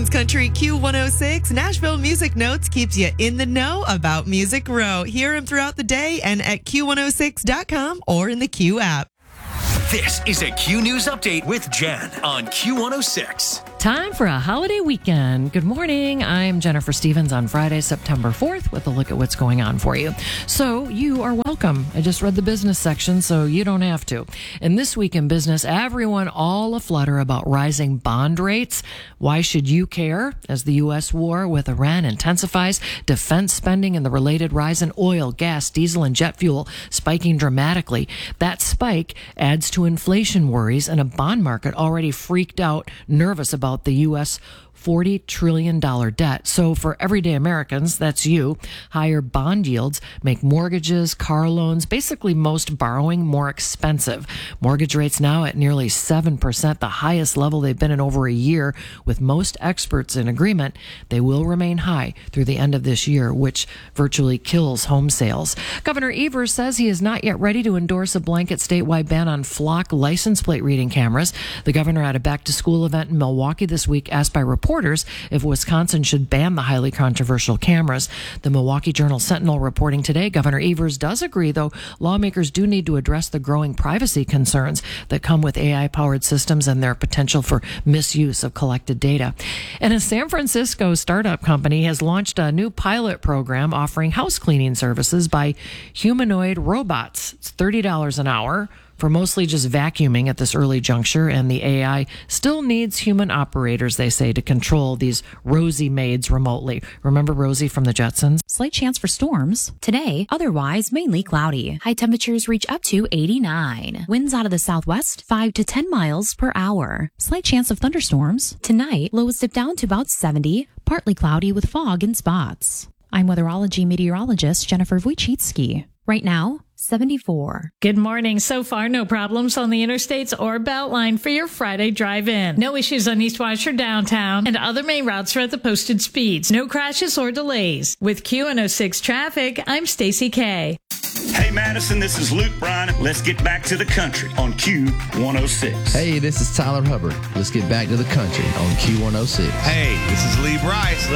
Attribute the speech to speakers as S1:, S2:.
S1: Stevens Country Q106, Nashville Music Notes keeps you in the know about Music Row. Hear him throughout the day and at Q106.com or in the Q app.
S2: This is a Q News Update with Jen on Q106.
S3: Time for a holiday weekend. Good morning. I'm Jennifer Stevens on Friday, September 4th with a look at what's going on for you. So you are welcome. I just read the business section, so you don't have to. And this week in business, everyone all aflutter about rising bond rates. Why should you care? As the U.S. war with Iran intensifies, defense spending and the related rise in oil, gas, diesel, and jet fuel spiking dramatically. That spike adds to inflation worries and a bond market already freaked out, nervous about the U.S. $40 trillion debt. So for everyday Americans, that's you, higher bond yields make mortgages, car loans, basically most borrowing more expensive. Mortgage rates now at nearly 7%, the highest level they've been in over a year, with most experts in agreement they will remain high through the end of this year, which virtually kills home sales. Governor Evers says he is not yet ready to endorse a blanket statewide ban on flock license plate reading cameras. The governor at a back-to-school event in Milwaukee this week asked by reporters if Wisconsin should ban the highly controversial cameras. The Milwaukee Journal-Sentinel reporting today, Governor Evers does agree, though lawmakers do need to address the growing privacy concerns that come with AI-powered systems and their potential for misuse of collected data. And a San Francisco startup company has launched a new pilot program offering house cleaning services by humanoid robots. It's $30 an hour for mostly just vacuuming at this early juncture, and the AI still needs human operators, they say, to control these Rosie maids remotely. Remember Rosie from the Jetsons?
S4: Slight chance for storms. Today, otherwise mainly cloudy. High temperatures reach up to 89. Winds out of the southwest, 5 to 10 miles per hour. Slight chance of thunderstorms. Tonight, lows dip down to about 70, partly cloudy with fog in spots. I'm weatherology meteorologist Jennifer Wojcicki. Right now, 74.
S5: Good morning. So far, no problems on the interstates or Beltline for your Friday drive-in. No issues on East Wash or downtown, and other main routes are at the posted speeds. No crashes or delays. With Q106 traffic, I'm Stacy Kay.
S6: Hey Madison, this is Luke Bryan. Let's get back to the country on Q106.
S7: Hey, this is Tyler Hubbard. Let's get back to the country on Q106.
S8: Hey, this is Lee Bryce.